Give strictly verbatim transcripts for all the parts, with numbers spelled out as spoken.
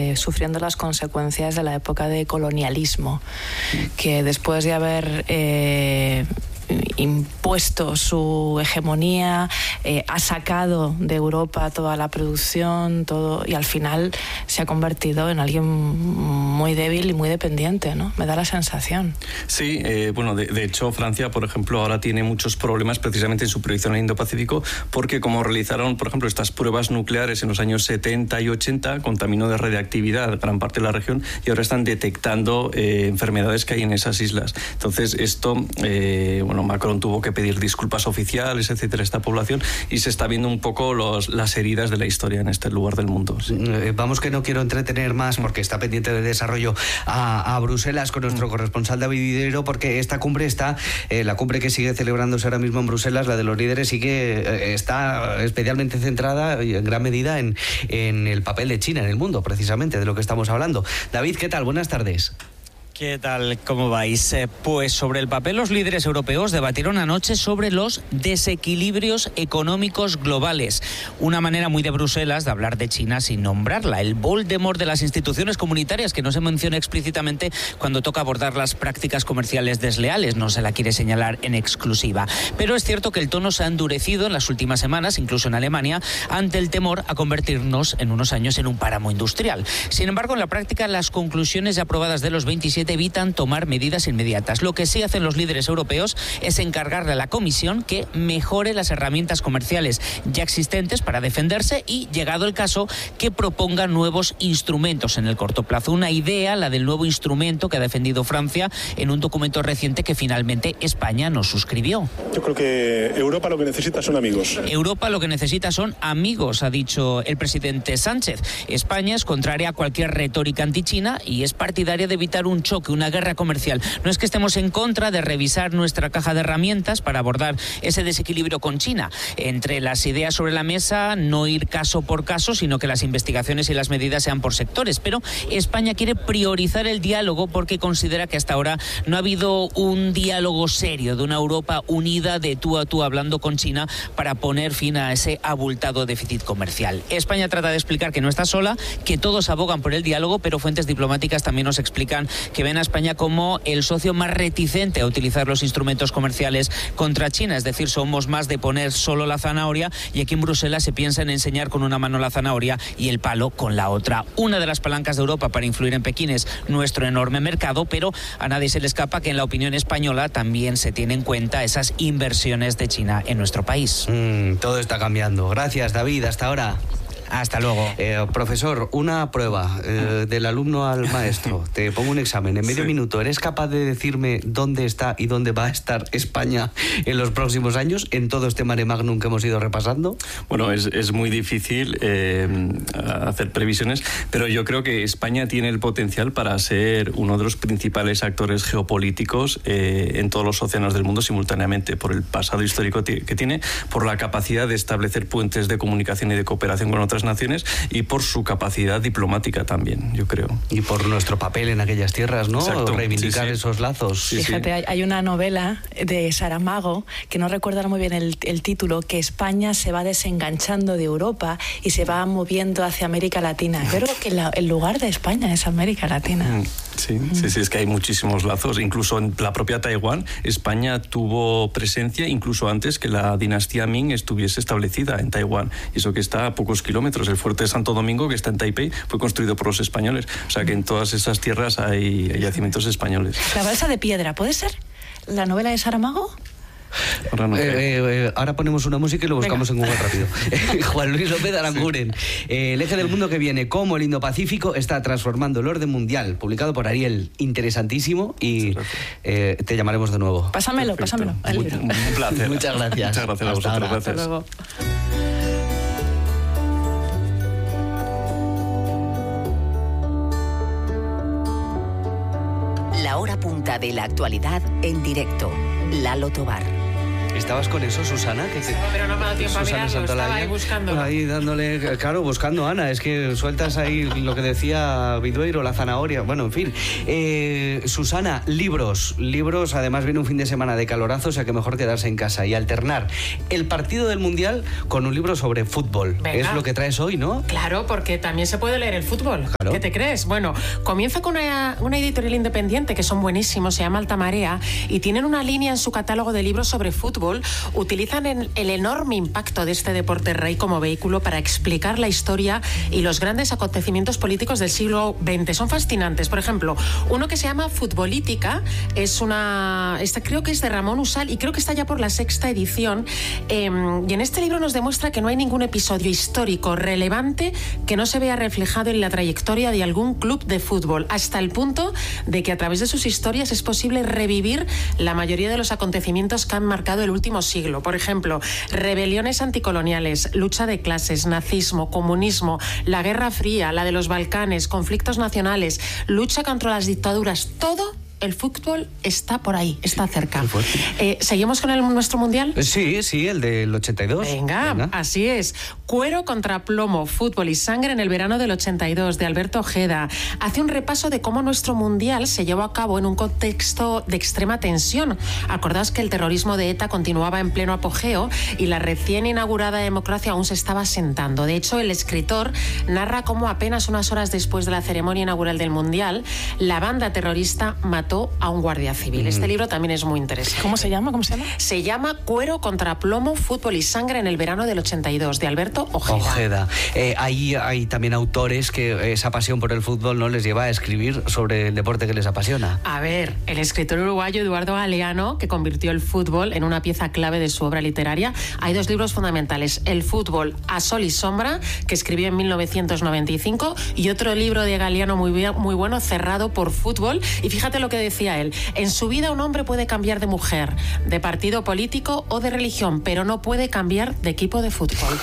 eh, sufriendo las consecuencias de la época de colonialismo, que después de haber eh, impuesto su hegemonía, eh, ha sacado de Europa toda la producción, todo, y al final se ha convertido en alguien muy débil y muy dependiente, ¿no? Me da la sensación. Sí, eh, bueno, de, de hecho Francia, por ejemplo, ahora tiene muchos problemas precisamente en su proyección en el Indo-Pacífico, porque como realizaron, por ejemplo, estas pruebas nucleares en los años setenta y ochenta, contaminó de radiactividad gran parte de la región, y ahora están detectando eh, enfermedades que hay en esas islas. Entonces esto, eh, bueno, Macron tuvo que pedir disculpas oficiales, etcétera, a esta población, y se está viendo un poco los, las heridas de la historia en este lugar del mundo. Sí. Vamos, que no quiero entretener más porque está pendiente de desarrollo a, a Bruselas con nuestro corresponsal David Videro, porque esta cumbre está, eh, la cumbre que sigue celebrándose ahora mismo en Bruselas, la de los líderes, sigue, eh, está especialmente centrada y en gran medida en, en el papel de China en el mundo, precisamente de lo que estamos hablando. David, ¿qué tal? Buenas tardes. ¿Qué tal? ¿Cómo vais? Eh, pues sobre el papel, los líderes europeos debatieron anoche sobre los desequilibrios económicos globales. Una manera muy de Bruselas de hablar de China sin nombrarla. El Voldemort de las instituciones comunitarias, que no se menciona explícitamente cuando toca abordar las prácticas comerciales desleales. No se la quiere señalar en exclusiva. Pero es cierto que el tono se ha endurecido en las últimas semanas, incluso en Alemania, ante el temor a convertirnos en unos años en un páramo industrial. Sin embargo, en la práctica, las conclusiones ya aprobadas de los veintisiete evitan tomar medidas inmediatas. Lo que sí hacen los líderes europeos es encargarle a la Comisión que mejore las herramientas comerciales ya existentes para defenderse y, llegado el caso, que proponga nuevos instrumentos en el corto plazo. Una idea, la del nuevo instrumento que ha defendido Francia en un documento reciente que finalmente España no suscribió. Yo creo que Europa lo que necesita son amigos. Europa lo que necesita son amigos, ha dicho el presidente Sánchez. España es contraria a cualquier retórica antichina y es partidaria de evitar un choque, una guerra comercial. No es que estemos en contra de revisar nuestra caja de herramientas para abordar ese desequilibrio con China. Entre las ideas sobre la mesa, no ir caso por caso, sino que las investigaciones y las medidas sean por sectores. Pero España quiere priorizar el diálogo porque considera que hasta ahora no ha habido un diálogo serio de una Europa unida de tú a tú hablando con China para poner fin a ese abultado déficit comercial. España trata de explicar que no está sola, que todos abogan por el diálogo, pero fuentes diplomáticas también nos explican que ven a España como el socio más reticente a utilizar los instrumentos comerciales contra China. Es decir, somos más de poner solo la zanahoria, y aquí en Bruselas se piensa en enseñar con una mano la zanahoria y el palo con la otra. Una de las palancas de Europa para influir en Pekín es nuestro enorme mercado, pero a nadie se le escapa que en la opinión española también se tiene en cuenta esas inversiones de China en nuestro país. Mm, todo está cambiando. Gracias, David. Hasta ahora. Hasta luego. Eh, profesor, una prueba eh, del alumno al maestro. Te pongo un examen en medio sí. minuto. ¿Eres capaz de decirme dónde está y dónde va a estar España en los próximos años en todo este mare magnum que hemos ido repasando? Bueno, es, es muy difícil eh, hacer previsiones, pero yo creo que España tiene el potencial para ser uno de los principales actores geopolíticos eh, en todos los océanos del mundo simultáneamente, por el pasado histórico que tiene, por la capacidad de establecer puentes de comunicación y de cooperación con otras naciones y por su capacidad diplomática también, yo creo. Y por nuestro papel en aquellas tierras, ¿no? Exacto. Reivindicar sí, sí. esos lazos. Sí, Fíjate, sí. hay una novela de Saramago, que no recuerdo muy bien el, el título, que España se va desenganchando de Europa y se va moviendo hacia América Latina. Yo creo que la, el lugar de España es América Latina. Sí, mm. sí, sí, es que hay muchísimos lazos. Incluso en la propia Taiwán, España tuvo presencia incluso antes que la dinastía Ming estuviese establecida en Taiwán. Y eso que está a pocos kilómetros. El fuerte de Santo Domingo, que está en Taipei, fue construido por los españoles. O sea que en todas esas tierras hay, hay yacimientos españoles. La balsa de piedra, ¿puede ser la novela de Saramago? Ahora, no eh, eh, ahora ponemos una música y lo buscamos Venga. en Google rápido. Juan Luis López Aranguren. Sí. Eh, el eje del mundo que viene, cómo el Indo-Pacífico está transformando el orden mundial, publicado por Ariel. Interesantísimo, y eh, te llamaremos de nuevo. Pásamelo, Perfecto. pásamelo. Un, un placer. Muchas gracias. Muchas gracias a vosotros. Hasta, gracias. Hasta luego. La hora punta de la actualidad en directo. Lalo Tobar. ¿Estabas con eso, Susana? Que te... Pero no me ha dado tiempo a Susana mirarlo, estaba Santolaya, ahí buscándolo. Ahí dándole, claro, buscando a Ana. Es que sueltas ahí lo que decía Vidueiro, la zanahoria. Bueno, en fin. Eh, Susana, libros. Libros, además viene un fin de semana de calorazo, o sea que mejor quedarse en casa y alternar el partido del Mundial con un libro sobre fútbol. Venga. Es lo que traes hoy, ¿no? Claro, porque también se puede leer el fútbol. Claro. ¿Qué te crees? Bueno, comienza con una, una editorial independiente que son buenísimos, se llama Alta Marea, y tienen una línea en su catálogo de libros sobre fútbol. Utilizan el, el enorme impacto de este deporte rey como vehículo para explicar la historia y los grandes acontecimientos políticos del siglo veinte. Son fascinantes. Por ejemplo, uno que se llama Futbolítica, es una... Esta, creo que es de Ramón Usal y creo que está ya por la sexta edición. Eh, y en este libro nos demuestra que no hay ningún episodio histórico relevante que no se vea reflejado en la trayectoria de algún club de fútbol, hasta el punto de que a través de sus historias es posible revivir la mayoría de los acontecimientos que han marcado el último siglo. Por ejemplo, rebeliones anticoloniales, lucha de clases, nazismo, comunismo, la Guerra Fría, la de los Balcanes, conflictos nacionales, lucha contra las dictaduras, todo. El fútbol está por ahí, está cerca. Eh, ¿Seguimos con el nuestro mundial? Sí, sí, el del ochenta y dos. Venga, Venga, así es. Cuero contra plomo, fútbol y sangre en el verano del ochenta y dos, de Alberto Ojeda. Hace un repaso de cómo nuestro mundial se llevó a cabo en un contexto de extrema tensión. Acordaos que el terrorismo de ETA continuaba en pleno apogeo y la recién inaugurada democracia aún se estaba asentando. De hecho, el escritor narra cómo apenas unas horas después de la ceremonia inaugural del mundial, la banda terrorista mató a un guardia civil. Mm. Este libro también es muy interesante. ¿Cómo se llama? ¿Cómo se llama? Se llama Cuero contra plomo, fútbol y sangre en el verano del ochenta y dos, de Alberto Ojeda. Ojeda. Eh, ahí hay también autores que esa pasión por el fútbol no les lleva a escribir sobre el deporte que les apasiona. A ver, el escritor uruguayo Eduardo Galeano, que convirtió el fútbol en una pieza clave de su obra literaria. Hay dos libros fundamentales: El fútbol a sol y sombra, que escribió en mil novecientos noventa y cinco, y otro libro de Galeano muy, muy bueno, Cerrado por fútbol. Y fíjate lo que decía él: en su vida un hombre puede cambiar de mujer, de partido político o de religión, pero no puede cambiar de equipo de fútbol.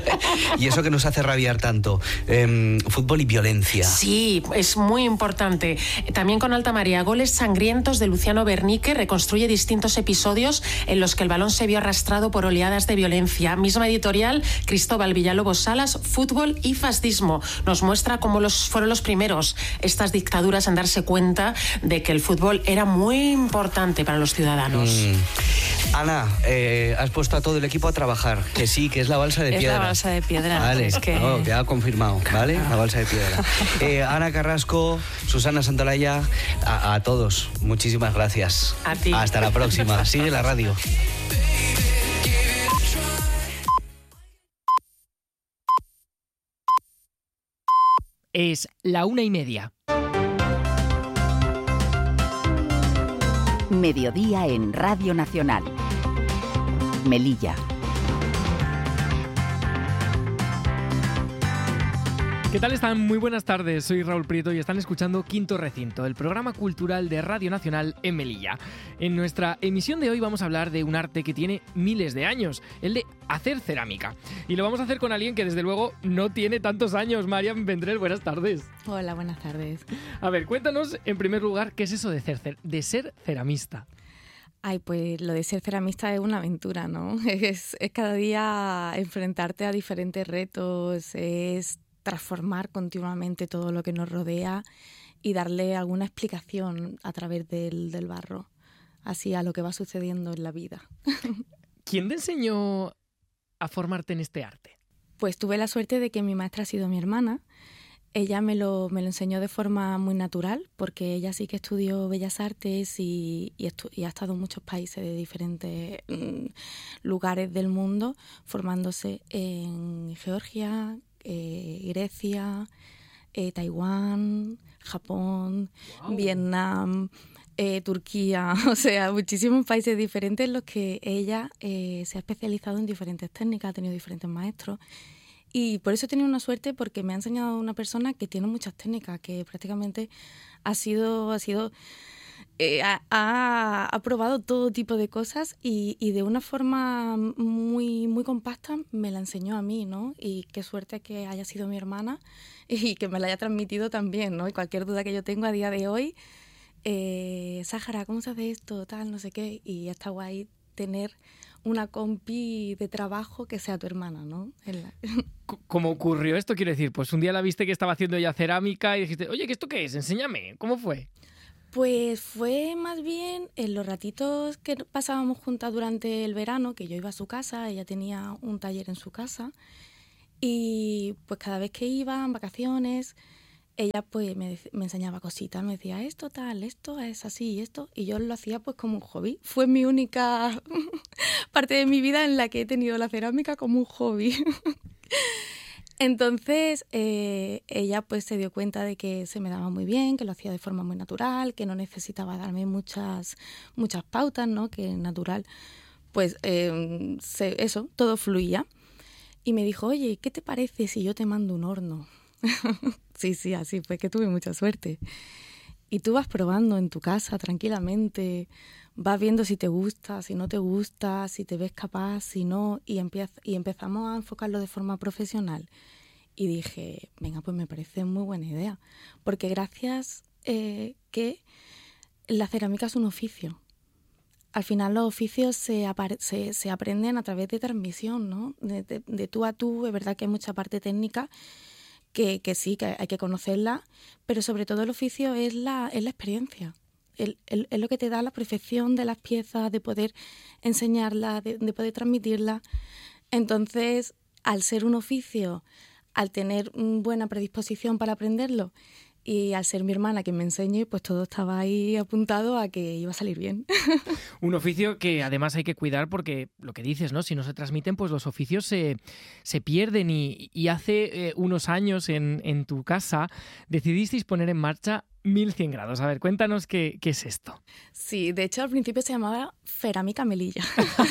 Y eso que nos hace rabiar tanto, eh, fútbol y violencia. Sí, es muy importante. También con Alta Marea, Goles sangrientos, de Luciano Bernique, reconstruye distintos episodios en los que el balón se vio arrastrado por oleadas de violencia. Misma editorial, Cristóbal Villalobos Salas, Fútbol y fascismo. Nos muestra cómo los, fueron los primeros, estas dictaduras, en darse cuenta de que el fútbol era muy importante para los ciudadanos. Mm. Ana, eh, has puesto a todo el equipo a trabajar, que sí, que es la balsa de es piedra. Es la balsa de piedra. Vale, es que... no, queda confirmado, ¿vale? La balsa de piedra. Eh, Ana Carrasco, Susana Santolaya, a, a todos, muchísimas gracias. A ti. Hasta la próxima. Sigue la radio. Es la una y media. Mediodía en Radio Nacional. Melilla. ¿Qué tal están? Muy buenas tardes, soy Raúl Prieto y están escuchando Quinto Recinto, el programa cultural de Radio Nacional en Melilla. En nuestra emisión de hoy vamos a hablar de un arte que tiene miles de años, el de hacer cerámica. Y lo vamos a hacer con alguien que desde luego no tiene tantos años. Marian Vendrell, buenas tardes. Hola, buenas tardes. A ver, cuéntanos en primer lugar qué es eso de ser, de ser ceramista. Ay, pues lo de ser ceramista es una aventura, ¿no? Es, es cada día enfrentarte a diferentes retos, es transformar continuamente todo lo que nos rodea y darle alguna explicación a través del, del barro, así a lo que va sucediendo en la vida. ¿Quién te enseñó a formarte en este arte? Pues tuve la suerte de que mi maestra ha sido mi hermana. Ella me lo, me lo enseñó de forma muy natural, porque ella sí que estudió Bellas Artes y, y, estu- y ha estado en muchos países de diferentes mm, lugares del mundo, formándose en Georgia, eh, Grecia, eh, Taiwán, Japón, wow. Vietnam, eh, Turquía, o sea, muchísimos países diferentes en los que ella eh, se ha especializado en diferentes técnicas, ha tenido diferentes maestros. Y por eso he tenido una suerte, porque me ha enseñado una persona que tiene muchas técnicas, que prácticamente ha sido, ha sido, eh, ha, ha, ha probado todo tipo de cosas y, y de una forma muy, muy compacta me la enseñó a mí, ¿no? Y qué suerte que haya sido mi hermana y que me la haya transmitido también, ¿no? Y cualquier duda que yo tengo a día de hoy, eh, Sáhara, ¿cómo se hace esto? Tal, no sé qué. Y está guay tener una compi de trabajo que sea tu hermana, ¿no? La... ¿Cómo ocurrió esto? Quiero decir, pues un día la viste que estaba haciendo ella cerámica y dijiste, oye, ¿qué esto qué es? Enséñame. ¿Cómo fue? Pues fue más bien en los ratitos que pasábamos juntas durante el verano, que yo iba a su casa, ella tenía un taller en su casa, y pues cada vez que iba en vacaciones, ella pues me, me enseñaba cositas, me decía esto tal, esto es así, esto, y yo lo hacía pues como un hobby. Fue mi única parte de mi vida en la que he tenido la cerámica como un hobby. Entonces eh, ella pues se dio cuenta de que se me daba muy bien, que lo hacía de forma muy natural, que no necesitaba darme muchas, muchas pautas, ¿no? Que natural, pues eh, se, eso, todo fluía. Y me dijo, oye, ¿qué te parece si yo te mando un horno? Sí, sí, así fue, que tuve mucha suerte. Y tú vas probando en tu casa tranquilamente, vas viendo si te gusta, si no te gusta, si te ves capaz, si no, y, empieza, y empezamos a enfocarlo de forma profesional. Y dije, venga, pues me parece muy buena idea, porque gracias eh, que la cerámica es un oficio. Al final los oficios se, se, se aprenden a través de transmisión, ¿no? De, de, de tú a tú, es verdad que hay mucha parte técnica, Que, que sí, que hay que conocerla, pero sobre todo el oficio es la, es la experiencia. El, el, es lo que te da la perfección de las piezas, de poder enseñarlas, de, de poder transmitirlas. Entonces, al ser un oficio, al tener buena predisposición para aprenderlo y al ser mi hermana quien me enseñe, pues todo estaba ahí apuntado a que iba a salir bien. Un oficio que además hay que cuidar porque lo que dices, ¿no? Si no se transmiten, pues los oficios se, se pierden y, y hace eh, unos años en, en tu casa decidisteis poner en marcha mil cien grados. A ver, cuéntanos qué, qué es esto. Sí, de hecho al principio se llamaba Cerámica Melilla.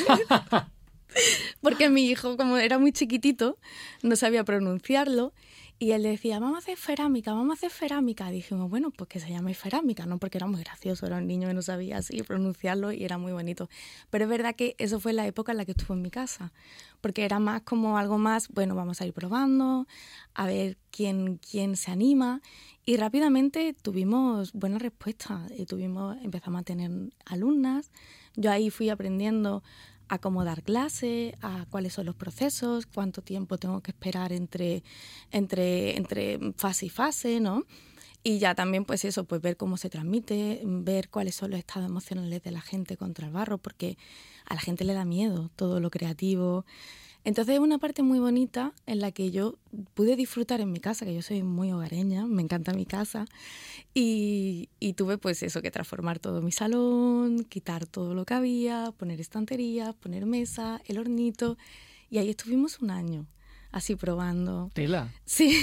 Porque mi hijo, como era muy chiquitito, no sabía pronunciarlo. Y él decía, vamos a hacer cerámica, vamos a hacer cerámica. Y dijimos, bueno, pues que se llame cerámica, ¿no? Porque era muy gracioso, era un niño que no sabía así pronunciarlo y era muy bonito. Pero es verdad que eso fue la época en la que estuvo en mi casa. Porque era más como algo más, bueno, vamos a ir probando, a ver quién, quién se anima. Y rápidamente tuvimos buena respuesta. Y tuvimos, empezamos a tener alumnas. Yo ahí fui aprendiendo a cómo dar clase, a cuáles son los procesos, cuánto tiempo tengo que esperar entre, entre, entre fase y fase, ¿no? Y ya también, pues eso, pues ver cómo se transmite, ver cuáles son los estados emocionales de la gente contra el barro, porque a la gente le da miedo todo lo creativo. Entonces es una parte muy bonita en la que yo pude disfrutar en mi casa, que yo soy muy hogareña, me encanta mi casa, y, y tuve pues eso, que transformar todo mi salón, quitar todo lo que había, poner estanterías, poner mesa, el hornito, y ahí estuvimos un año, así probando. ¿Tela? Sí.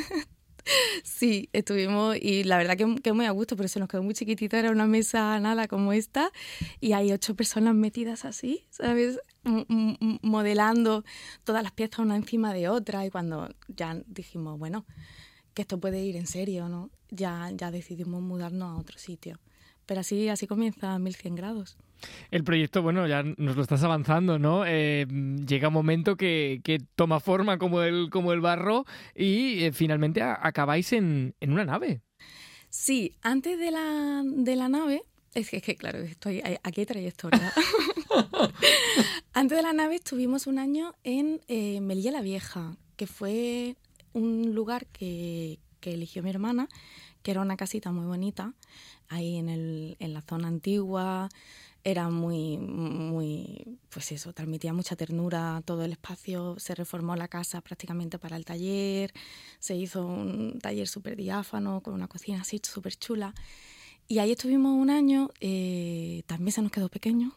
Sí, estuvimos y la verdad que, que muy a gusto, pero se nos quedó muy chiquitita, era una mesa nada como esta y hay ocho personas metidas así, ¿sabes? M- m- modelando todas las piezas una encima de otra y cuando ya dijimos, bueno, que esto puede ir en serio, ¿no? Ya, ya decidimos mudarnos a otro sitio. Pero así, así comienza mil cien grados. El proyecto, bueno, ya nos lo estás avanzando, ¿no? Eh, llega un momento que, que toma forma como el, como el barro y eh, finalmente a, acabáis en, en una nave. Sí, antes de la, de la nave, es que, es que claro, estoy, aquí hay trayectoria. Antes de la nave estuvimos un año en eh, Melilla la Vieja, que fue un lugar que, que eligió mi hermana, que era una casita muy bonita, ahí en, el, en la zona antigua. Era muy, muy, pues eso, transmitía mucha ternura todo el espacio. Se reformó la casa prácticamente para el taller, se hizo un taller súper diáfano con una cocina así súper chula. Y ahí estuvimos un año, eh, también se nos quedó pequeño.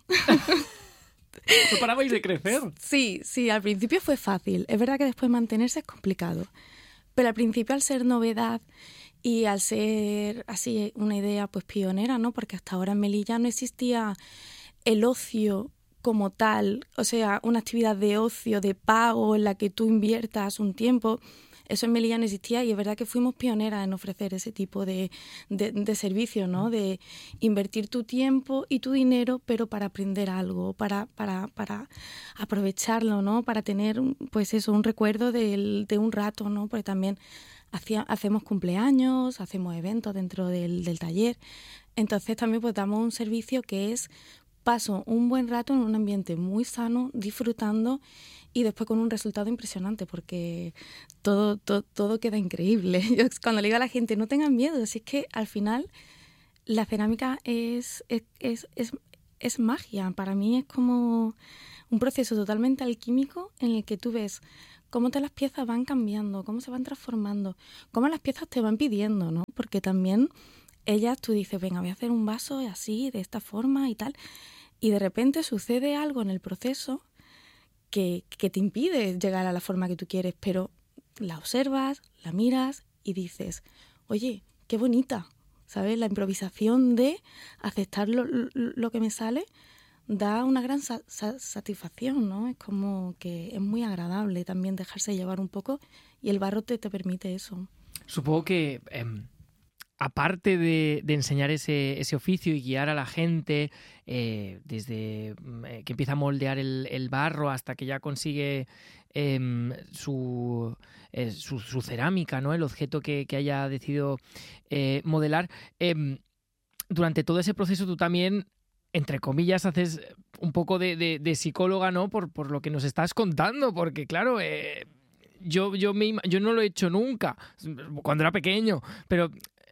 ¿No parabais de crecer? Sí, sí, al principio fue fácil. Es verdad que después mantenerse es complicado. Pero al principio, al ser novedad y al ser así una idea pues pionera, ¿no? Porque hasta ahora en Melilla no existía el ocio como tal, o sea, una actividad de ocio, de pago, en la que tú inviertas un tiempo. Eso en Melilla no existía y es verdad que fuimos pioneras en ofrecer ese tipo de, de, de servicio, ¿no? De invertir tu tiempo y tu dinero, pero para aprender algo, para, para, para aprovecharlo, ¿no? Para tener, pues eso, un recuerdo del, de un rato, ¿no? Porque también hacía, hacemos cumpleaños, hacemos eventos dentro del, del taller. Entonces también pues damos un servicio que es paso un buen rato en un ambiente muy sano, disfrutando y después con un resultado impresionante porque todo, todo, todo queda increíble. Yo cuando le digo a la gente, no tengan miedo, si es que al final la cerámica es, es, es, es, es magia. Para mí es como un proceso totalmente alquímico en el que tú ves cómo te las piezas van cambiando, cómo se van transformando, cómo las piezas te van pidiendo, ¿no? Porque también ellas, tú dices, venga, voy a hacer un vaso así, de esta forma y tal, y de repente sucede algo en el proceso que, que te impide llegar a la forma que tú quieres, pero la observas, la miras y dices, oye, qué bonita, ¿sabes? La improvisación de aceptar lo, lo que me sale da una gran sa- sa- satisfacción, ¿no? Es como que es muy agradable también dejarse llevar un poco y el barro te, te permite eso. Supongo que eh, aparte de, de enseñar ese, ese oficio y guiar a la gente eh, desde eh, que empieza a moldear el, el barro hasta que ya consigue eh, su, eh, su, su cerámica, ¿no? El objeto que, que haya decidido eh, modelar, eh, durante todo ese proceso tú también, entre comillas, haces un poco de, de, de psicóloga, ¿no? Por, por lo que nos estás contando, porque claro, eh, yo, yo, me, yo no lo he hecho nunca, cuando era pequeño, pero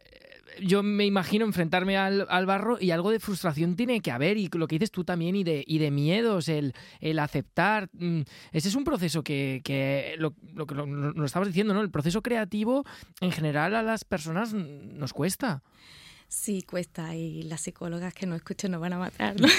yo me imagino enfrentarme al, al barro y algo de frustración tiene que haber, y lo que dices tú también, y de, y de miedos, el, el aceptar. Ese es un proceso que, que lo, lo que lo, lo estabas diciendo, ¿no? El proceso creativo en general a las personas nos cuesta. Sí, cuesta, y las psicólogas que no escuchen nos van a matar, ¿no?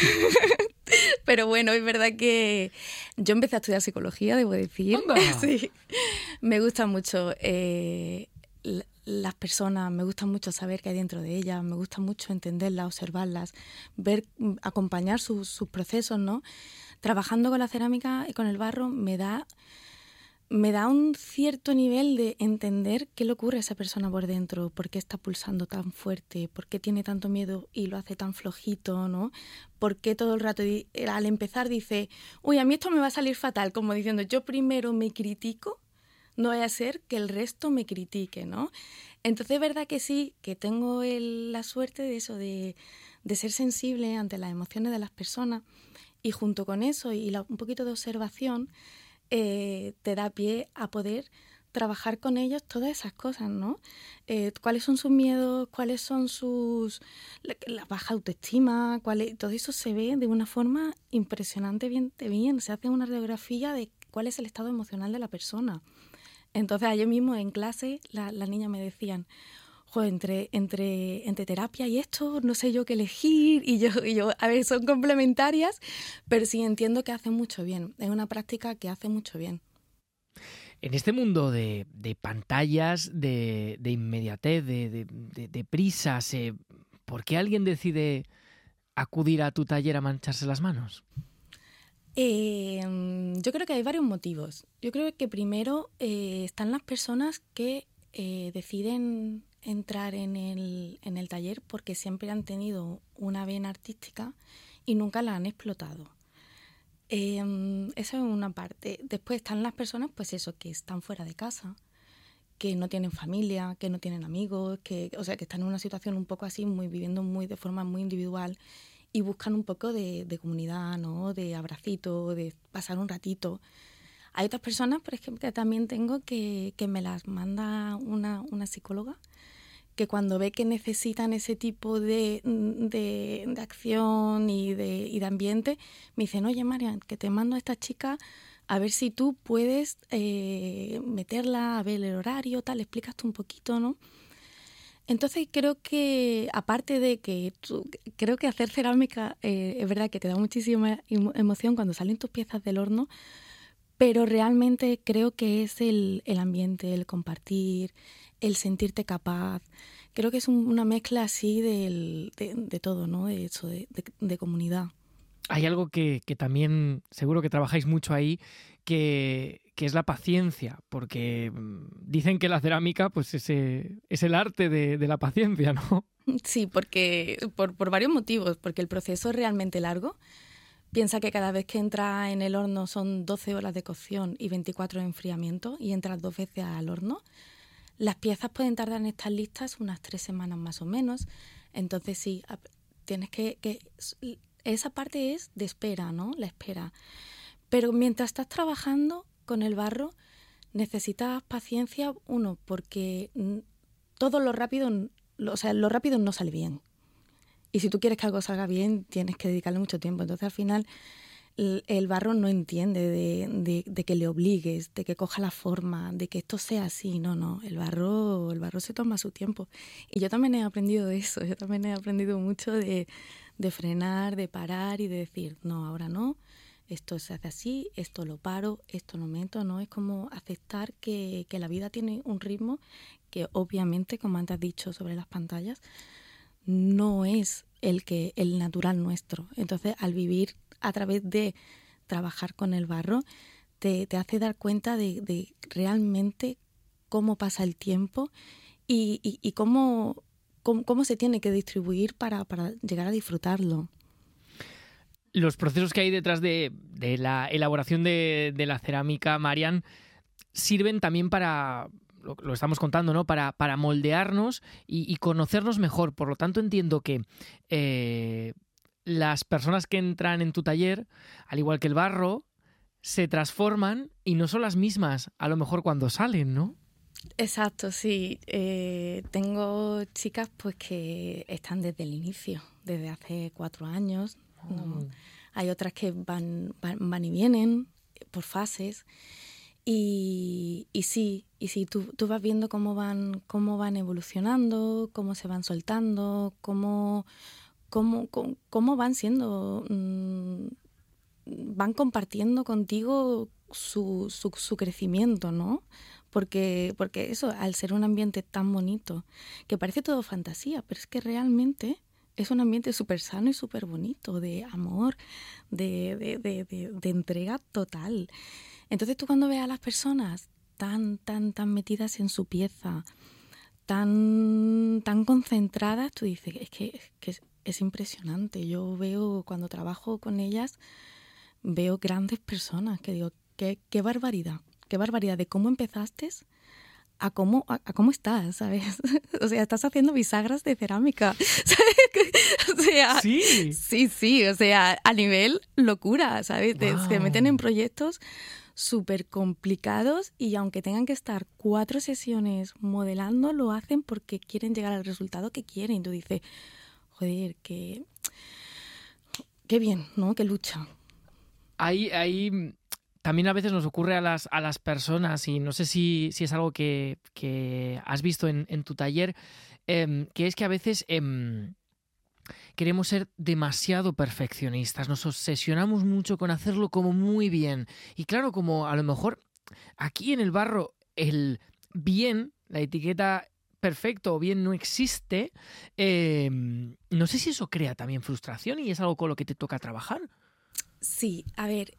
Pero bueno, es verdad que yo empecé a estudiar psicología, debo decir. Sí. Me gusta mucho eh, las personas, me gusta mucho saber qué hay dentro de ellas, me gusta mucho entenderlas, observarlas, ver, acompañar sus, sus procesos, ¿no? Trabajando con la cerámica y con el barro me da... me da un cierto nivel de entender qué le ocurre a esa persona por dentro, por qué está pulsando tan fuerte, por qué tiene tanto miedo y lo hace tan flojito, ¿no? Por qué todo el rato al empezar dice, uy, a mí esto me va a salir fatal, como diciendo, yo primero me critico, no vaya a ser que el resto me critique, ¿no? Entonces es verdad que sí, que tengo el, la suerte de eso, de, de ser sensible ante las emociones de las personas, y junto con eso y la, un poquito de observación, Eh, te da pie a poder trabajar con ellos todas esas cosas, ¿no? Eh, cuáles son sus miedos, cuáles son sus... la, la baja autoestima, cuál, todo eso se ve de una forma impresionante, bien, bien. Se hace una radiografía de cuál es el estado emocional de la persona. Entonces, ayer mismo en clase la, las niñas me decían, joder, entre, entre, entre terapia y esto, no sé yo qué elegir, y yo, y yo, a ver, son complementarias, pero sí entiendo que hace mucho bien, es una práctica que hace mucho bien. En este mundo de, de pantallas, de, de inmediatez, de, de, de, de prisas, eh, ¿por qué alguien decide acudir a tu taller a mancharse las manos? Eh, yo creo que hay varios motivos. Yo creo que primero eh, están las personas que eh, deciden entrar en el, en el taller porque siempre han tenido una vena artística y nunca la han explotado. Eh, esa es una parte. Después están las personas, pues eso, que están fuera de casa, que no tienen familia, que no tienen amigos, que, o sea, que están en una situación un poco así, muy viviendo muy de forma muy individual y buscan un poco de, de comunidad, ¿no? De abracito, de pasar un ratito. Hay otras personas, por ejemplo, que también tengo que, que me las manda una, una psicóloga, que cuando ve que necesitan ese tipo de, de, de acción y de, y de ambiente, me dicen, oye, Marian, que te mando a esta chica a ver si tú puedes eh, meterla, a ver el horario, tal, explicas tú un poquito, ¿no? Entonces creo que, aparte de que tú, creo que hacer cerámica eh, es verdad que te da muchísima emoción cuando salen tus piezas del horno, pero realmente creo que es el, el ambiente, el compartir, el sentirte capaz. Creo que es un, una mezcla así del, de, de todo, ¿no? De eso, de, de, de comunidad. Hay algo que, que también seguro que trabajáis mucho ahí, que, que es la paciencia, porque dicen que la cerámica pues es, es el arte de, de la paciencia, ¿no? Sí, porque por, por varios motivos, porque el proceso es realmente largo. Piensa que cada vez que entra en el horno son doce horas de cocción y veinticuatro de enfriamiento, y entras dos veces al horno. Las piezas pueden tardar en estar listas unas tres semanas más o menos. Entonces sí, tienes que, que esa parte es de espera, ¿no? La espera. Pero mientras estás trabajando con el barro, necesitas paciencia, uno, porque todo lo rápido, o sea, lo rápido no sale bien. Y si tú quieres que algo salga bien, tienes que dedicarle mucho tiempo. Entonces, al final, el, el barro no entiende de, de, de que le obligues, de que coja la forma, de que esto sea así. No, no, el barro, el barro se toma su tiempo. Y yo también he aprendido de eso. Yo también he aprendido mucho de, de frenar, de parar y de decir, no, ahora no. Esto se hace así, esto lo paro, esto lo meto, ¿no? Es como aceptar que, que la vida tiene un ritmo que obviamente, como antes has dicho sobre las pantallas, no es el que el natural nuestro. Entonces, al vivir a través de trabajar con el barro, te, te hace dar cuenta de, de realmente cómo pasa el tiempo y, y, y cómo, cómo, cómo se tiene que distribuir para, para llegar a disfrutarlo. Los procesos que hay detrás de, de la elaboración de, de la cerámica, Marian, sirven también para... Lo, lo estamos contando, ¿no? Para, para moldearnos y, y conocernos mejor. Por lo tanto, entiendo que eh, las personas que entran en tu taller, al igual que el barro, se transforman y no son las mismas, a lo mejor cuando salen, ¿no? Exacto, sí. Eh, tengo chicas pues que están desde el inicio, desde hace cuatro años. Oh. ¿no? Hay otras que van, van, van y vienen por fases. Y, y sí, y sí tú, tú vas viendo cómo van, cómo van evolucionando, cómo se van soltando, cómo, cómo, cómo, cómo van siendo, mmm, van compartiendo contigo su, su, su crecimiento, ¿no? Porque, porque eso, al ser un ambiente tan bonito, que parece todo fantasía, pero es que realmente es un ambiente súper sano y súper bonito, de amor, de, de, de, de, de entrega total. Entonces tú cuando ves a las personas tan, tan, tan metidas en su pieza, tan, tan concentradas, tú dices, es que, es, que es, es impresionante. Yo veo, cuando trabajo con ellas, veo grandes personas que digo, qué, qué barbaridad, qué barbaridad de cómo empezaste a cómo, a, a cómo estás, ¿sabes? O sea, estás haciendo bisagras de cerámica, ¿sabes? O sea, sí, sí, sí, o sea, a nivel locura, ¿sabes? Wow. Se meten en proyectos súper complicados y aunque tengan que estar cuatro sesiones modelando, lo hacen porque quieren llegar al resultado que quieren. Y tú dices, joder, qué, qué bien, ¿no? Qué lucha. Ahí, ahí también a veces nos ocurre a las, a las personas, y no sé si, si es algo que, que has visto en, en tu taller, eh, que es que a veces eh, queremos ser demasiado perfeccionistas, nos obsesionamos mucho con hacerlo como muy bien. Y claro, como a lo mejor aquí en el barro el bien, la etiqueta perfecto o bien no existe, eh, no sé si eso crea también frustración y es algo con lo que te toca trabajar. Sí, a ver,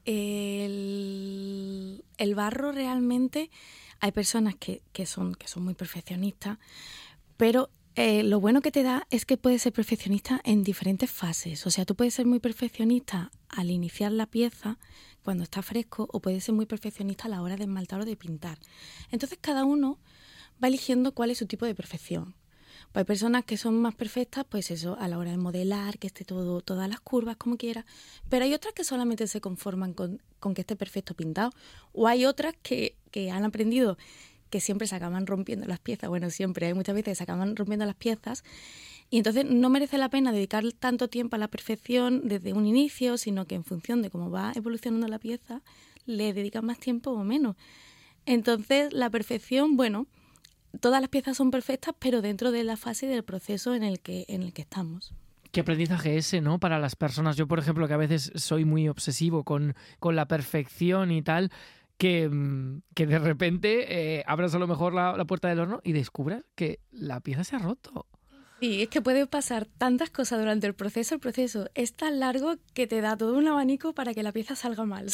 el, el barro realmente hay personas que, que, son, que son muy perfeccionistas, pero eh, lo bueno que te da es que puedes ser perfeccionista en diferentes fases. O sea, tú puedes ser muy perfeccionista al iniciar la pieza, cuando está fresco, o puedes ser muy perfeccionista a la hora de esmaltar o de pintar. Entonces cada uno va eligiendo cuál es su tipo de perfección. Pues hay personas que son más perfectas, pues eso, a la hora de modelar, que esté todo, todas las curvas como quiera, pero hay otras que solamente se conforman con, con que esté perfecto pintado, o hay otras que, que han aprendido que siempre se acaban rompiendo las piezas, bueno, siempre, hay muchas veces que se acaban rompiendo las piezas, y entonces no merece la pena dedicar tanto tiempo a la perfección desde un inicio, sino que en función de cómo va evolucionando la pieza, le dedican más tiempo o menos. Entonces, la perfección, bueno, todas las piezas son perfectas, pero dentro de la fase del proceso en el que, en el que estamos. Qué aprendizaje ese, ¿no? Para las personas. Yo, por ejemplo, que a veces soy muy obsesivo con, con la perfección y tal, que, que de repente eh, abras a lo mejor la, la puerta del horno y descubras que la pieza se ha roto. Sí, es que puede pasar tantas cosas durante el proceso. El proceso es tan largo que te da todo un abanico para que la pieza salga mal.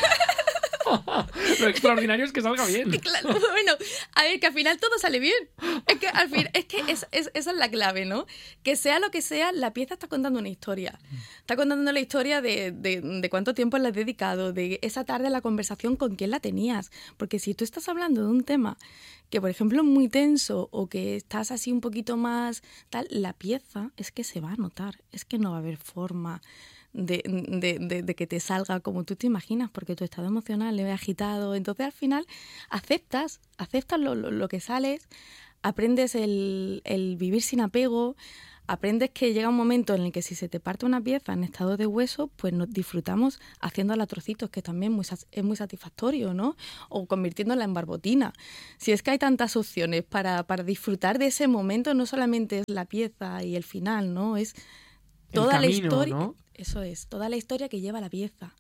Lo extraordinario es que salga bien. Claro, bueno, a ver, que al final todo sale bien. Es que al fin, es que es, es, esa es la clave, ¿no? Que sea lo que sea, la pieza está contando una historia. Está contando la historia de, de, de cuánto tiempo le has dedicado, de esa tarde la conversación con quién la tenías. Porque si tú estás hablando de un tema que, por ejemplo, es muy tenso o que estás así un poquito más tal, la pieza es que se va a notar. Es que no va a haber forma de, de, de, de que te salga como tú te imaginas, porque tu estado emocional es agitado. Entonces al final aceptas, aceptas lo, lo, lo que sales, aprendes el, el vivir sin apego, aprendes que llega un momento en el que si se te parte una pieza en estado de hueso, pues nos disfrutamos haciéndola a trocitos, que también muy, es muy satisfactorio, ¿no? O convirtiéndola en barbotina. Si es que hay tantas opciones para, para disfrutar de ese momento, no solamente es la pieza y el final, ¿no? Es toda el camino, la historia. ¿no? Eso es, toda la historia que lleva la pieza.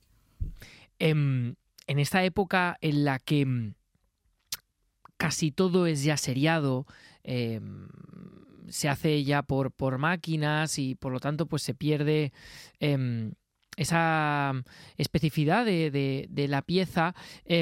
En, en esta época en la que casi todo es ya seriado, eh, se hace ya por, por máquinas y por lo tanto pues se pierde eh, esa especificidad de, de, de la pieza. Eh,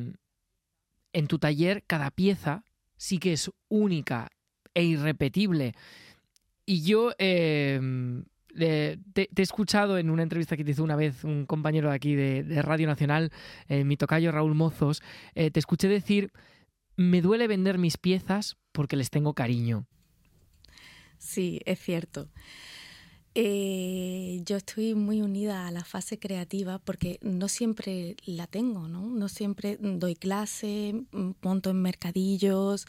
en tu taller cada pieza sí que es única e irrepetible. Y yo eh, te, te he escuchado en una entrevista que te hizo una vez un compañero de aquí de, de Radio Nacional, eh, mi tocayo Raúl Mozos, eh, te escuché decir: me duele vender mis piezas porque les tengo cariño. Sí, es cierto. Eh, yo estoy muy unida a la fase creativa porque no siempre la tengo, ¿no? No siempre doy clase, monto en mercadillos,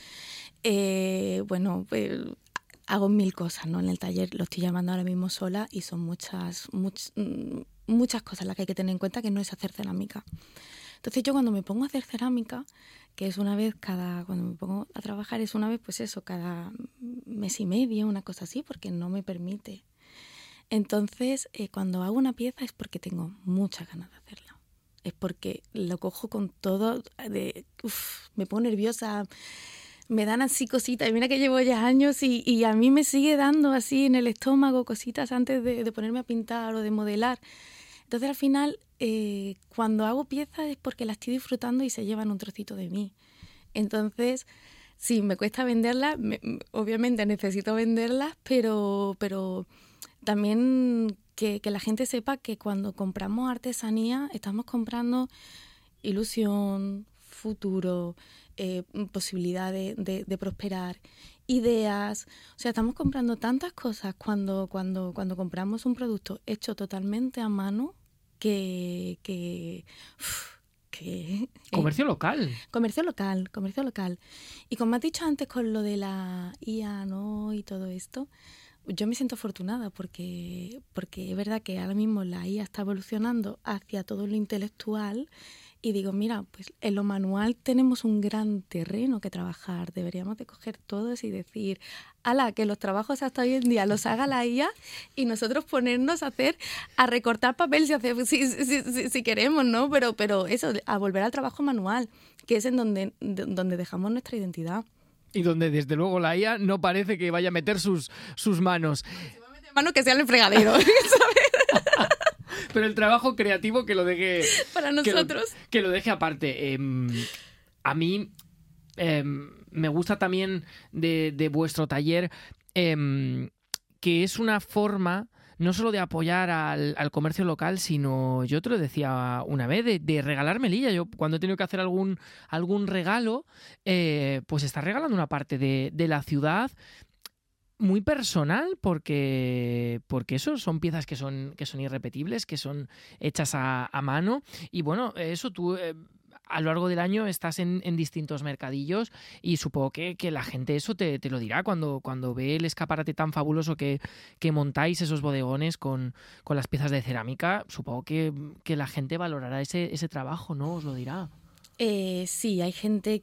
eh, bueno, eh, hago mil cosas, ¿no? En el taller lo estoy llamando ahora mismo sola y son muchas, much, muchas cosas las que hay que tener en cuenta, que no es hacer cerámica. Entonces yo cuando me pongo a hacer cerámica, que es una vez cada, cuando me pongo a trabajar es una vez, pues eso, cada mes y medio, una cosa así, porque no me permite. Entonces, eh, cuando hago una pieza es porque tengo muchas ganas de hacerla. Es porque lo cojo con todo, de, uf, me pongo nerviosa, me dan así cositas. Y mira que llevo ya años y, y a mí me sigue dando así en el estómago cositas antes de, de ponerme a pintar o de modelar. Entonces, al final, eh, cuando hago piezas es porque las estoy disfrutando y se llevan un trocito de mí. Entonces, sí, me cuesta venderlas, me, obviamente necesito venderlas, pero, pero también que, que la gente sepa que cuando compramos artesanía estamos comprando ilusión, futuro, eh, posibilidad de, de, de prosperar, ideas. O sea, estamos comprando tantas cosas cuando, cuando, cuando compramos un producto hecho totalmente a mano que... que uf, que comercio local. Comercio local, comercio local. Y como has dicho antes con lo de la I A, ¿no? Y todo esto, yo me siento afortunada porque, porque es verdad que ahora mismo la I A está evolucionando hacia todo lo intelectual y digo, mira, pues en lo manual tenemos un gran terreno que trabajar. Deberíamos de coger todos y decir, ala, que los trabajos hasta hoy en día los haga la I A y nosotros ponernos a hacer, a recortar papel si, hace, si, si, si, si queremos, ¿no? Pero, pero eso, a volver al trabajo manual, que es en donde, donde dejamos nuestra identidad. Y donde desde luego la I A no parece que vaya a meter sus, sus manos. Si va a meter manos, que sea en el fregadero, ¿sabes? Pero el trabajo creativo que lo deje... Para nosotros. Que lo, que lo deje aparte. Eh, a mí eh, me gusta también de, de vuestro taller eh, que es una forma no solo de apoyar al, al comercio local, sino, yo te lo decía una vez, de, de regalar melilla. Yo cuando he tenido que hacer algún, algún regalo, eh, pues está regalando una parte de, de la ciudad muy personal, porque, porque eso son piezas que son, que son irrepetibles, que son hechas a, a mano. Y bueno, eso tú... Eh, a lo largo del año estás en, en distintos mercadillos y supongo que, que la gente eso te, te lo dirá cuando, cuando ve el escaparate tan fabuloso que, que montáis, esos bodegones con, con las piezas de cerámica. Supongo que, que la gente valorará ese, ese trabajo, ¿no? Os lo dirá. Eh, sí, hay gente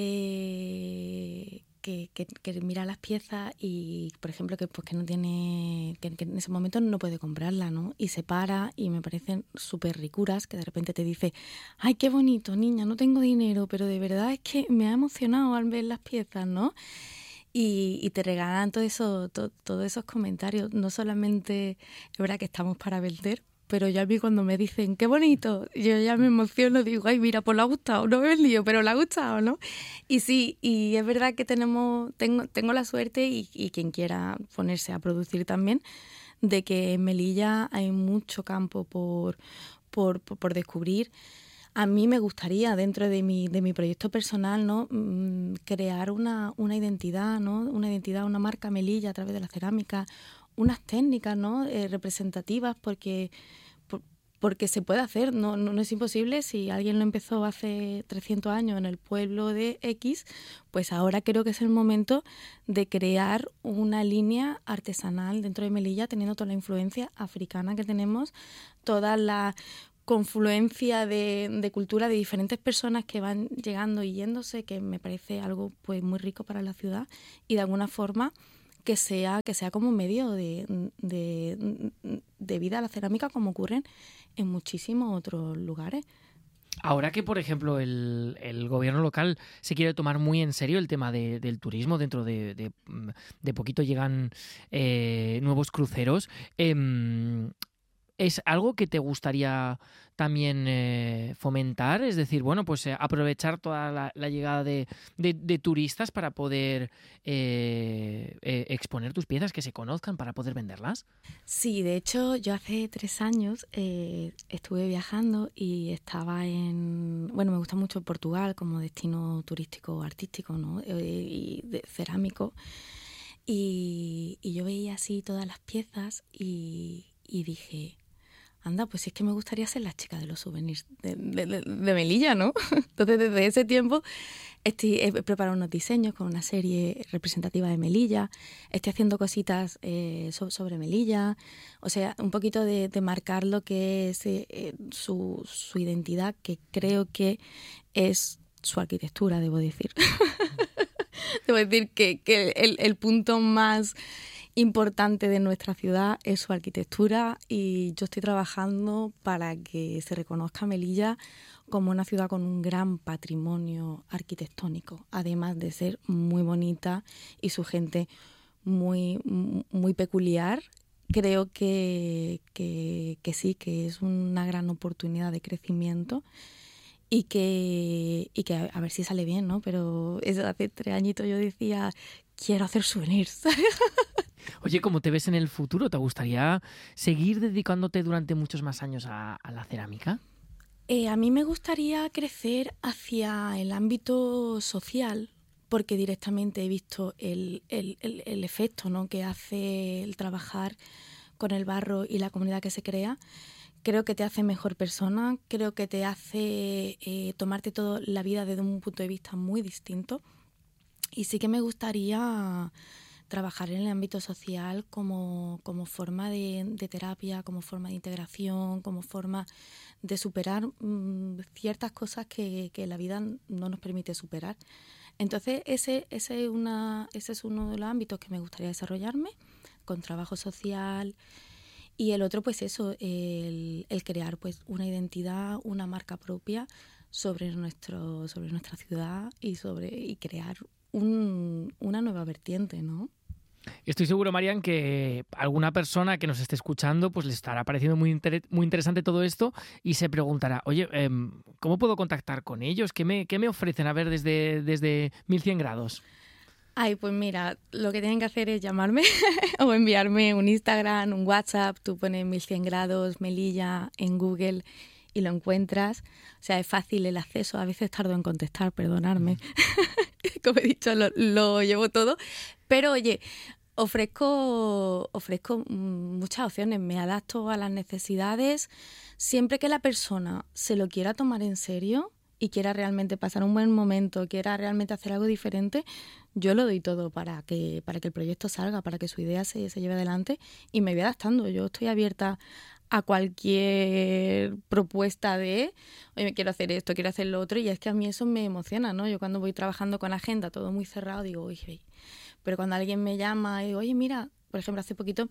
que... Que, que, que mira las piezas y, por ejemplo, que pues que no tiene, que, que en ese momento no puede comprarla, ¿no? Y se para y me parecen súper ricuras, que de repente te dice, ay, qué bonito, niña, no tengo dinero, pero de verdad es que me ha emocionado al ver las piezas, ¿no? Y, y te regalan todo eso, to, todos esos comentarios. No solamente es verdad que estamos para vender, pero ya a mí cuando me dicen, qué bonito, yo ya me emociono, digo, ay, mira, pues le ha gustado, no me lío, pero le ha gustado, ¿no? Y sí, y es verdad que tenemos, tengo, tengo la suerte, y, y quien quiera ponerse a producir también, de que en Melilla hay mucho campo por, por, por, por descubrir. A mí me gustaría, dentro de mi, de mi proyecto personal, ¿no? crear una, una identidad, ¿no? Una identidad, una marca Melilla a través de la cerámica, unas técnicas, ¿no? Eh, representativas, porque porque se puede hacer, no, no, no es imposible. Si alguien lo empezó hace trescientos años en el pueblo de X, pues ahora creo que es el momento de crear una línea artesanal dentro de Melilla, teniendo toda la influencia africana que tenemos, toda la confluencia de, de cultura de diferentes personas que van llegando y yéndose, que me parece algo pues muy rico para la ciudad, y de alguna forma que sea que sea como un medio de, de, de vida a la cerámica, como ocurren en muchísimos otros lugares. Ahora que, por ejemplo, el, el gobierno local se quiere tomar muy en serio el tema de, del turismo, dentro de, de, de poquito llegan eh, nuevos cruceros, eh, ¿es algo que te gustaría también eh, fomentar? Es decir, bueno, pues eh, aprovechar toda la, la llegada de, de, de turistas para poder eh, eh, exponer tus piezas, que se conozcan, para poder venderlas. Sí, de hecho, yo hace tres años eh, estuve viajando y estaba en... Bueno, me gusta mucho Portugal como destino turístico artístico, ¿no? Eh, y de, cerámico. Y, y yo veía así todas las piezas y, y dije... Anda, pues es que me gustaría ser la chica de los souvenirs de, de, de, de Melilla, ¿no? Entonces, desde ese tiempo estoy, he preparado unos diseños con una serie representativa de Melilla, estoy haciendo cositas eh, so, sobre Melilla, o sea, un poquito de, de marcar lo que es eh, su, su identidad, que creo que es su arquitectura, debo decir. Debo decir que, que el, el punto más importante de nuestra ciudad es su arquitectura, y yo estoy trabajando para que se reconozca Melilla como una ciudad con un gran patrimonio arquitectónico, además de ser muy bonita y su gente muy, muy peculiar. Creo que, que, que sí, que es una gran oportunidad de crecimiento. Y que, y que a ver si sale bien, ¿no? Pero eso, hace tres añitos yo decía, quiero hacer souvenirs. Oye, ¿cómo te ves en el futuro? ¿Te gustaría seguir dedicándote durante muchos más años a, a la cerámica? Eh, a mí me gustaría crecer hacia el ámbito social, porque directamente he visto el, el, el, el efecto, ¿no?, que hace el trabajar con el barro y la comunidad que se crea. Creo que te hace mejor persona, creo que te hace eh, tomarte toda la vida desde un punto de vista muy distinto. Y sí que me gustaría trabajar en el ámbito social como, como forma de, de terapia, como forma de integración, como forma de superar mmm, ciertas cosas que, que la vida no nos permite superar. Entonces ese, ese, una, ese es uno de los ámbitos que me gustaría desarrollarme, con trabajo social. Y el otro, pues eso, el, el crear pues una identidad, una marca propia sobre nuestro, sobre nuestra ciudad, y sobre y crear un, una nueva vertiente, ¿no? Estoy seguro, Marian, que alguna persona que nos esté escuchando pues le estará pareciendo muy, inter- muy interesante todo esto, y se preguntará, oye, eh, ¿cómo puedo contactar con ellos? ¿Qué me, qué me ofrecen a ver desde, desde mil cien grados? Ay, pues mira, lo que tienen que hacer es llamarme o enviarme un Instagram, un WhatsApp. Tú pones mil cien grados Melilla en Google y lo encuentras. O sea, es fácil el acceso. A veces tardo en contestar, perdonadme. Como he dicho, lo, lo llevo todo. Pero oye, ofrezco, ofrezco muchas opciones. Me adapto a las necesidades. Siempre que la persona se lo quiera tomar en serio y quiera realmente pasar un buen momento, quiera realmente hacer algo diferente, yo lo doy todo para que, para que el proyecto salga, para que su idea se, se lleve adelante, y me voy adaptando. Yo estoy abierta a cualquier propuesta de, oye, me quiero hacer esto, quiero hacer lo otro, y es que a mí eso me emociona, ¿no? Yo cuando voy trabajando con agenda, todo muy cerrado, digo, oye, pero cuando alguien me llama y digo, oye, mira, por ejemplo, hace poquito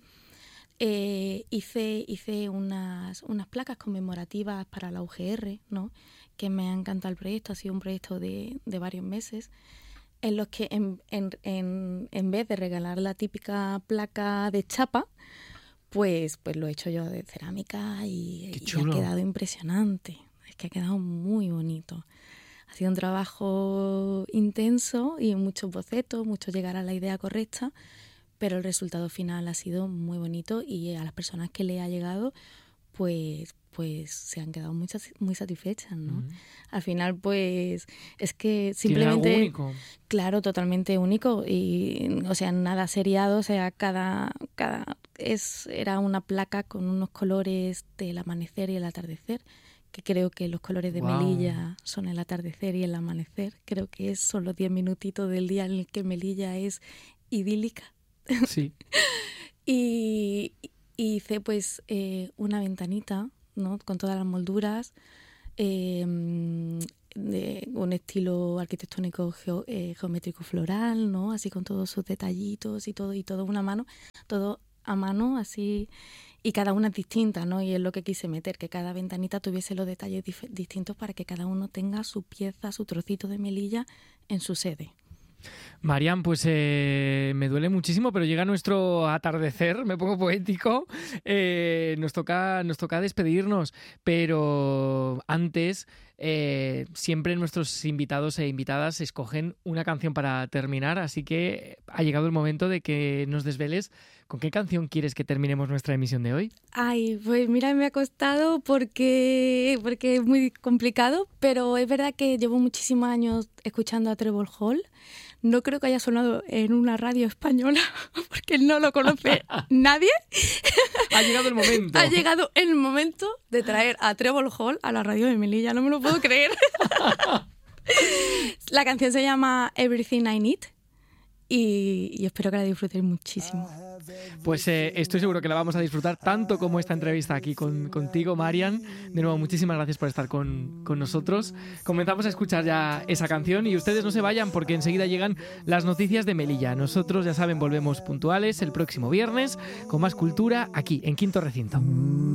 eh, hice, hice unas, unas placas conmemorativas para la U G R, ¿no?, que me ha encantado el proyecto. Ha sido un proyecto de, de varios meses, en los que en, en, en, en vez de regalar la típica placa de chapa, pues, pues lo he hecho yo de cerámica, y, y ha quedado impresionante. Es que ha quedado muy bonito. Ha sido un trabajo intenso y muchos bocetos, mucho llegar a la idea correcta, pero el resultado final ha sido muy bonito, y a las personas que le ha llegado, pues pues se han quedado muy, muy satisfechas, ¿no? Uh-huh. Al final, pues, es que simplemente... ¿Tiene algo único? Claro, totalmente único, y, o sea, nada seriado, o sea, cada, cada es, era una placa con unos colores del amanecer y el atardecer, que creo que los colores de wow. Melilla son el atardecer y el amanecer. Creo que son los diez minutitos del día en el que Melilla es idílica. Sí. y, y hice pues eh, una ventanita, ¿no? Con todas las molduras, eh, de un estilo arquitectónico geo, eh, geométrico floral, ¿no? Así con todos sus detallitos y todo, y todo una mano, todo a mano, así, y cada una es distinta, ¿no? Y es lo que quise meter, que cada ventanita tuviese los detalles dif- distintos para que cada uno tenga su pieza, su trocito de Melilla en su sede. Marian, pues eh, me duele muchísimo, pero llega nuestro atardecer, me pongo poético, eh, nos toca, nos toca despedirnos, pero antes eh, siempre nuestros invitados e invitadas escogen una canción para terminar, así que ha llegado el momento de que nos desveles con qué canción quieres que terminemos nuestra emisión de hoy. Ay, pues mira, me ha costado porque, porque es muy complicado, pero es verdad que llevo muchísimos años escuchando a Trevor Hall. No creo que haya sonado en una radio española porque no lo conoce nadie. Ha llegado el momento. Ha llegado el momento de traer a Trevor Hall a la radio de Melilla. No me lo puedo creer. La canción se llama Everything I Need y, y espero que la disfrutéis muchísimo. Pues eh, estoy seguro que la vamos a disfrutar tanto como esta entrevista aquí con, contigo, Marian. De nuevo, muchísimas gracias por estar con, con nosotros. Comenzamos a escuchar ya esa canción y ustedes no se vayan porque enseguida llegan las noticias de Melilla. Nosotros, ya saben, volvemos puntuales el próximo viernes con más cultura aquí en Quinto Recinto.